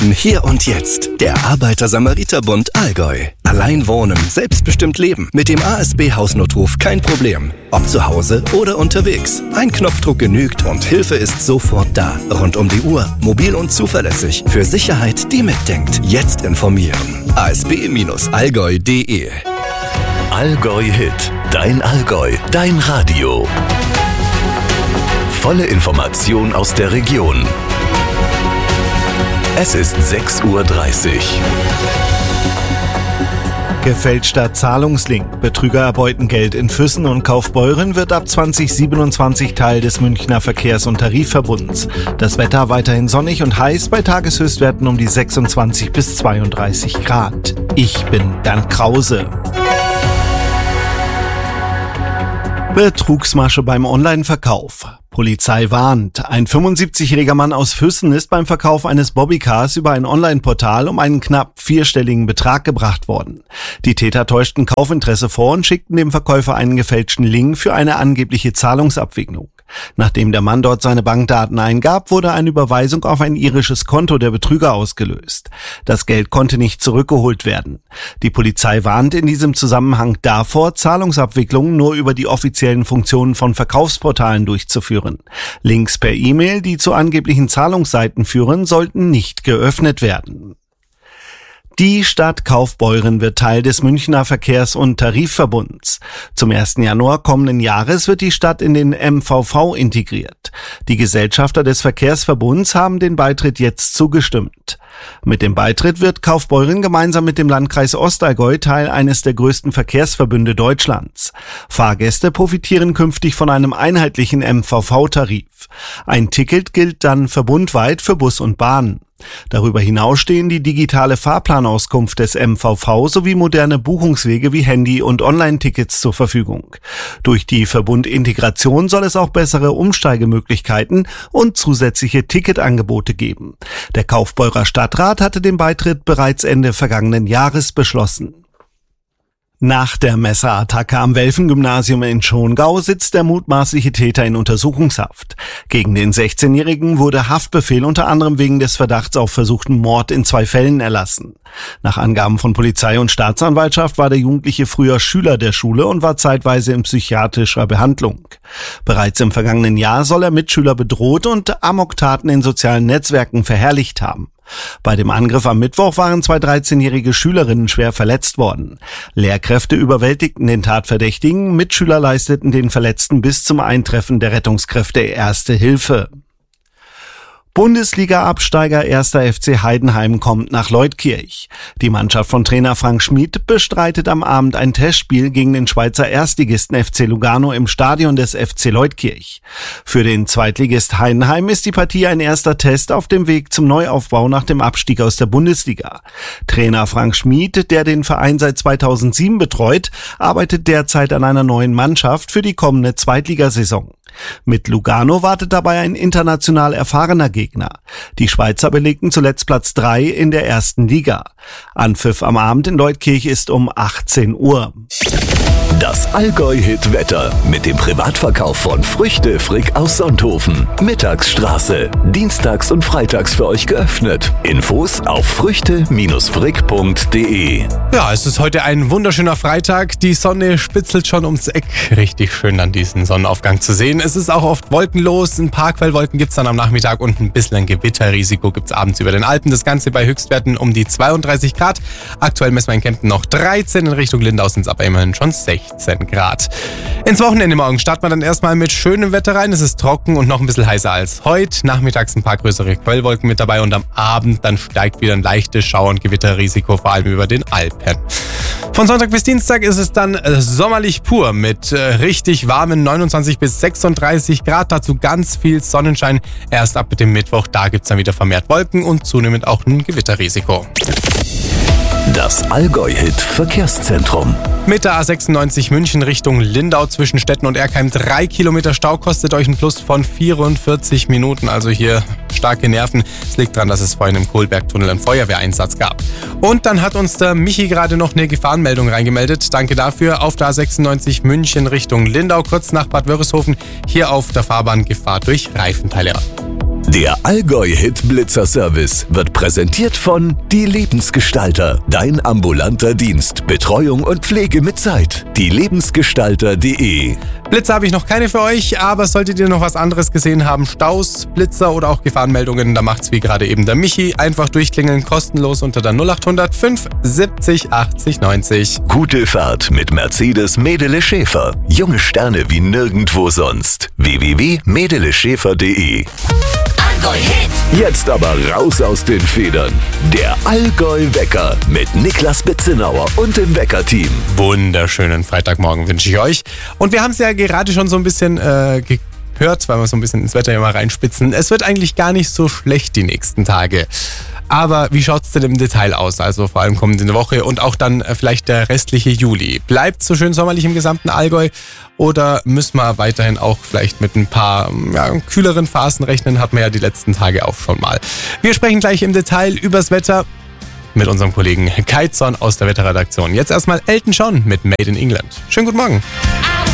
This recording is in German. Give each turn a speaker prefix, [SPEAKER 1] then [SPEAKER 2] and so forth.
[SPEAKER 1] Hier und jetzt. Der Arbeiter-Samariter-Bund Allgäu. Allein wohnen, selbstbestimmt leben. Mit dem ASB-Hausnotruf kein Problem. Ob zu Hause oder unterwegs. Ein Knopfdruck genügt und Hilfe ist sofort da. Rund um die Uhr, mobil und zuverlässig. Für Sicherheit, die mitdenkt. Jetzt informieren. asb-allgäu.de.
[SPEAKER 2] Allgäu Hit. Dein Allgäu. Dein Radio. Volle Information aus der Region. Es ist 6:30 Uhr.
[SPEAKER 3] Gefälschter Zahlungslink. Betrüger erbeuten Geld in Füssen und Kaufbeuren wird ab 2027 Teil des Münchner Verkehrs- und Tarifverbunds. Das Wetter weiterhin sonnig und heiß bei Tageshöchstwerten um die 26 bis 32 Grad. Ich bin Bernd Krause. Betrugsmasche beim Online-Verkauf. Polizei warnt. Ein 75-jähriger Mann aus Füssen ist beim Verkauf eines Bobbycars über ein Online-Portal um einen knapp vierstelligen Betrag gebracht worden. Die Täter täuschten Kaufinteresse vor und schickten dem Verkäufer einen gefälschten Link für eine angebliche Zahlungsabwicklung. Nachdem der Mann dort seine Bankdaten eingab, wurde eine Überweisung auf ein irisches Konto der Betrüger ausgelöst. Das Geld konnte nicht zurückgeholt werden. Die Polizei warnt in diesem Zusammenhang davor, Zahlungsabwicklungen nur über die offiziellen Funktionen von Verkaufsportalen durchzuführen. Links per E-Mail, die zu angeblichen Zahlungsseiten führen, sollten nicht geöffnet werden. Die Stadt Kaufbeuren wird Teil des Münchner Verkehrs- und Tarifverbunds. Zum 1. Januar kommenden Jahres wird die Stadt in den MVV integriert. Die Gesellschafter des Verkehrsverbunds haben den Beitritt jetzt zugestimmt. Mit dem Beitritt wird Kaufbeuren gemeinsam mit dem Landkreis Ostallgäu Teil eines der größten Verkehrsverbünde Deutschlands. Fahrgäste profitieren künftig von einem einheitlichen MVV-Tarif. Ein Ticket gilt dann verbundweit für Bus und Bahn. Darüber hinaus stehen die digitale Fahrplanauskunft des MVV sowie moderne Buchungswege wie Handy- und Online-Tickets zur Verfügung. Durch die Verbundintegration soll es auch bessere Umsteigemöglichkeiten und zusätzliche Ticketangebote geben. Der Kaufbeurer Stadtrat hatte den Beitritt bereits Ende vergangenen Jahres beschlossen. Nach der Messerattacke am Welfen-Gymnasium in Schongau sitzt der mutmaßliche Täter in Untersuchungshaft. Gegen den 16-Jährigen wurde Haftbefehl unter anderem wegen des Verdachts auf versuchten Mord in 2 Fällen erlassen. Nach Angaben von Polizei und Staatsanwaltschaft war der Jugendliche früher Schüler der Schule und war zeitweise in psychiatrischer Behandlung. Bereits im vergangenen Jahr soll er Mitschüler bedroht und Amoktaten in sozialen Netzwerken verherrlicht haben. Bei dem Angriff am Mittwoch waren 2 13-jährige Schülerinnen schwer verletzt worden. Lehrkräfte überwältigten den Tatverdächtigen, Mitschüler leisteten den Verletzten bis zum Eintreffen der Rettungskräfte erste Hilfe. Bundesliga-Absteiger 1. FC Heidenheim kommt nach Leutkirch. Die Mannschaft von Trainer Frank Schmid bestreitet am Abend ein Testspiel gegen den Schweizer Erstligisten FC Lugano im Stadion des FC Leutkirch. Für den Zweitligist Heidenheim ist die Partie ein erster Test auf dem Weg zum Neuaufbau nach dem Abstieg aus der Bundesliga. Trainer Frank Schmid, der den Verein seit 2007 betreut, arbeitet derzeit an einer neuen Mannschaft für die kommende Zweitligasaison. Mit Lugano wartet dabei ein international erfahrener Gegner. Die Schweizer belegten zuletzt Platz 3 in der ersten Liga. Anpfiff am Abend in Leutkirch ist um 18 Uhr.
[SPEAKER 2] Das Allgäu-Hit-Wetter mit dem Privatverkauf von Früchte Frick aus Sonthofen. Mittagsstraße. Dienstags und freitags für euch geöffnet. Infos auf früchte-frick.de.
[SPEAKER 4] Ja, es ist heute ein wunderschöner Freitag. Die Sonne spitzelt schon ums Eck. Richtig schön, dann diesen Sonnenaufgang zu sehen. Es ist auch oft wolkenlos. Ein paar Quellwolken gibt es dann am Nachmittag und ein bisschen ein Gewitterrisiko gibt es abends über den Alpen. Das Ganze bei Höchstwerten um die 32 Grad. Aktuell messen wir in Kempten noch 13, in Richtung Lindau sind es aber immerhin schon 16 Grad. Ins Wochenende morgen starten wir dann erstmal mit schönem Wetter rein. Es ist trocken und noch ein bisschen heißer als heute. Nachmittags ein paar größere Quellwolken mit dabei und am Abend dann steigt wieder ein leichtes Schauer- und Gewitterrisiko, vor allem über den Alpen. Von Sonntag bis Dienstag ist es dann sommerlich pur mit richtig warmen 29 bis 36 Grad. Dazu ganz viel Sonnenschein. Erst ab dem Mittwoch, da gibt es dann wieder vermehrt Wolken und zunehmend auch ein Gewitterrisiko.
[SPEAKER 2] Das Allgäu-Hit-Verkehrszentrum.
[SPEAKER 4] Mit der A96 München Richtung Lindau zwischen Stetten und Erkheim 3 Kilometer Stau kostet euch ein Plus von 44 Minuten. Also hier starke Nerven. Es liegt daran, dass es vorhin im Kohlbergtunnel einen Feuerwehreinsatz gab. Und dann hat uns der Michi gerade noch eine Gefahrenmeldung reingemeldet. Danke dafür. Auf der A96 München Richtung Lindau, kurz nach Bad Wörishofen. Hier auf der Fahrbahn Gefahr durch Reifenteile.
[SPEAKER 2] Der Allgäu-Hit Blitzer Service wird präsentiert von Die Lebensgestalter. Dein ambulanter Dienst. Betreuung und Pflege mit Zeit. dielebensgestalter.de.
[SPEAKER 4] Blitzer habe ich noch keine für euch, aber solltet ihr noch was anderes gesehen haben, Staus, Blitzer oder auch Gefahrenmeldungen, da macht's wie gerade eben der Michi. Einfach durchklingeln, kostenlos unter der 0800 570 80 90.
[SPEAKER 2] Gute Fahrt mit Mercedes Medele Schäfer. Junge Sterne wie nirgendwo sonst. www.medeleschäfer.de. Jetzt aber raus aus den Federn. Der Allgäu-Wecker mit Niklas Bitzenauer und dem Wecker-Team.
[SPEAKER 4] Wunderschönen Freitagmorgen wünsche ich euch. Und wir haben es ja gerade schon so ein bisschen gehört, weil wir so ein bisschen ins Wetter immer reinspitzen. Es wird eigentlich gar nicht so schlecht die nächsten Tage. Aber wie schaut es denn im Detail aus? Also vor allem kommende Woche und auch dann vielleicht der restliche Juli. Bleibt so schön sommerlich im gesamten Allgäu oder müssen wir weiterhin auch vielleicht mit ein paar kühleren Phasen rechnen? Hatten wir ja die letzten Tage auch schon mal. Wir sprechen gleich im Detail übers Wetter mit unserem Kollegen Kai Zorn aus der Wetterredaktion. Jetzt erstmal Elton John mit Made in England. Schönen guten Morgen.